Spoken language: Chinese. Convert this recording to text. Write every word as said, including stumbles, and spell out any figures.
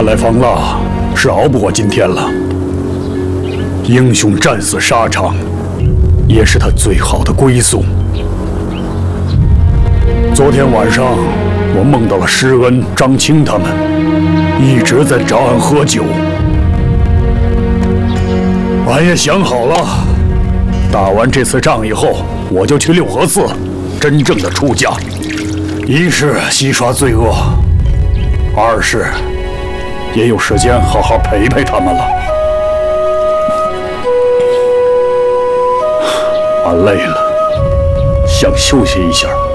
来方腊是熬不过今天了。英雄战死沙场，也是他最好的归宿。昨天晚上，我梦到了施恩、张青他们，一直在找俺喝酒。俺也想好了，打完这次仗以后，我就去六合寺，真正的出家。一是洗刷罪恶，二是也有时间好好陪陪他们了。俺累了，想休息一下。